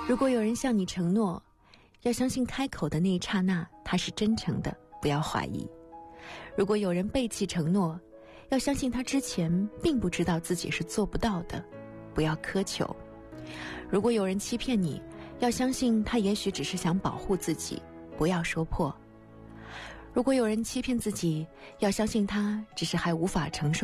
如果有人向你承诺，要相信开口的那一刹那他是真诚的，不要怀疑。如果有人背弃承诺，要相信他之前并不知道自己是做不到的，不要苛求。如果有人欺骗你，要相信他也许只是想保护自己，不要说破。如果有人欺骗自己，要相信他只是还无法承受